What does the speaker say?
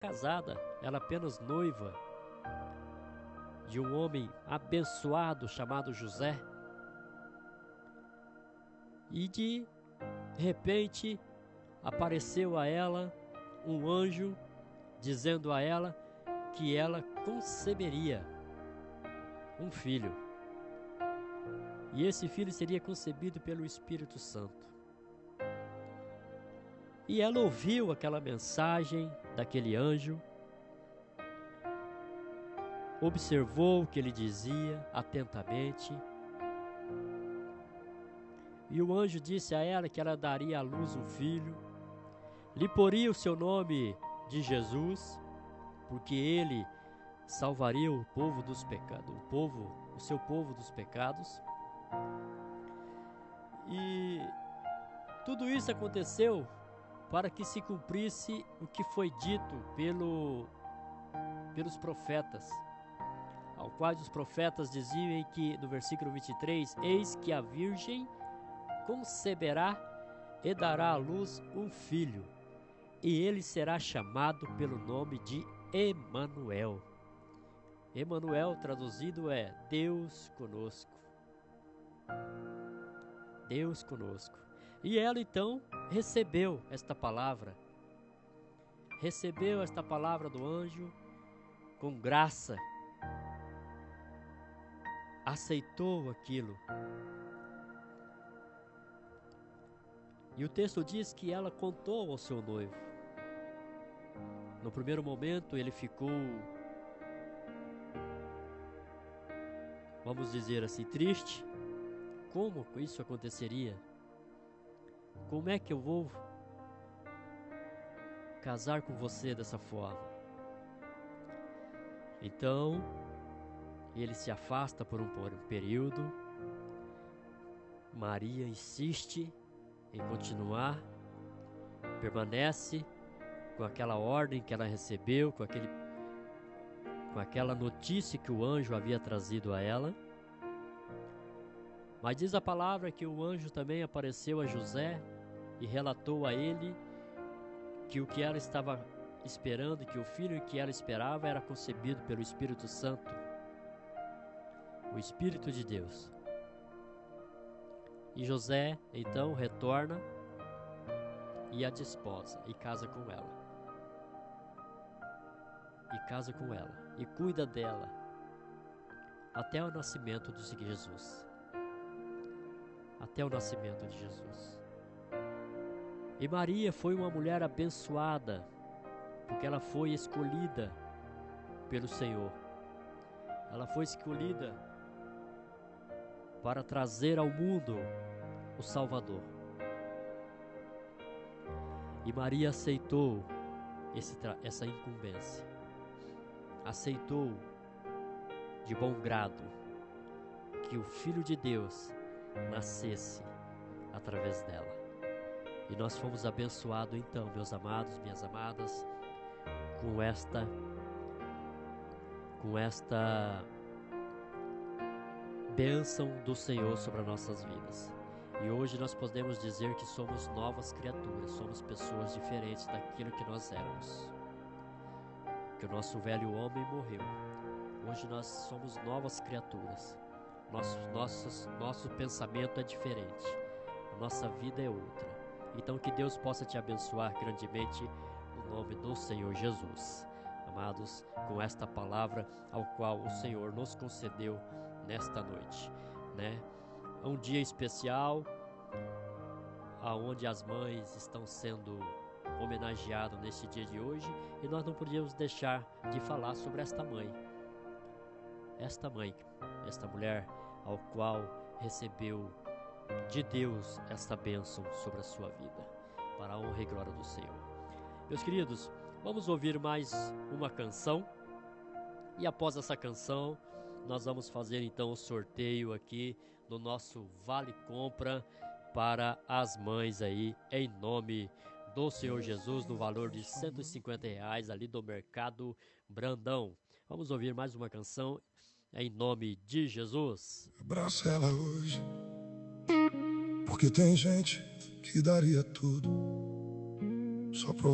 casada, ela apenas noiva de um homem abençoado chamado José. E de repente apareceu a ela um anjo dizendo a ela que ela conceberia um filho. E esse filho seria concebido pelo Espírito Santo. E ela ouviu aquela mensagem daquele anjo, observou o que ele dizia atentamente. E o anjo disse a ela que ela daria à luz um filho, lhe poria o seu nome de Jesus, porque ele salvaria o povo dos pecados, o seu povo dos pecados. E tudo isso aconteceu para que se cumprisse o que foi dito pelos profetas, ao qual os profetas diziam que no versículo 23, eis que a virgem conceberá e dará à luz um filho, e ele será chamado pelo nome de Emanuel. Emanuel traduzido é Deus conosco. Deus conosco. E ela então recebeu esta palavra do anjo com graça, aceitou aquilo. E o texto diz que ela contou ao seu noivo. No primeiro momento ele ficou, vamos dizer assim, triste. Como isso aconteceria? Como é que eu vou casar com você dessa forma? Então, ele se afasta por um período. Maria insiste em continuar, permanece com aquela ordem que ela recebeu, com aquela notícia que o anjo havia trazido a ela. Mas diz a palavra que o anjo também apareceu a José e relatou a ele que o que ela estava esperando, que o filho que ela esperava era concebido pelo Espírito Santo, o Espírito de Deus. E José então retorna e a desposa e casa com ela. E cuida dela até o nascimento de Jesus. Até o nascimento de Jesus. E Maria foi uma mulher abençoada, porque ela foi escolhida pelo Senhor. Ela foi escolhida para trazer ao mundo o Salvador. E Maria aceitou essa incumbência. Aceitou de bom grado que o Filho de Deus nascesse através dela. E nós fomos abençoados então, meus amados, minhas amadas, com esta bênção do Senhor sobre as nossas vidas. E hoje nós podemos dizer que somos novas criaturas, somos pessoas diferentes daquilo que nós éramos. Que o nosso velho homem morreu. Hoje nós somos novas criaturas. Nosso pensamento é diferente. A nossa vida é outra. Então que Deus possa te abençoar grandemente no nome do Senhor Jesus. Amados, com esta palavra ao qual o Senhor nos concedeu nesta noite, né? Um dia especial, aonde as mães estão sendo homenageadas neste dia de hoje, e nós não podíamos deixar de falar sobre esta mãe, esta mulher ao qual recebeu de Deus esta bênção sobre a sua vida, para a honra e glória do Senhor. Meus queridos, vamos ouvir mais uma canção, e após essa canção nós vamos fazer então o sorteio aqui no nosso Vale Compra para as mães aí, em nome do Senhor Jesus, no valor de R$150 ali do Mercado Brandão. Vamos ouvir mais uma canção em nome de Jesus. Abraça ela hoje, porque tem gente que daria tudo só pra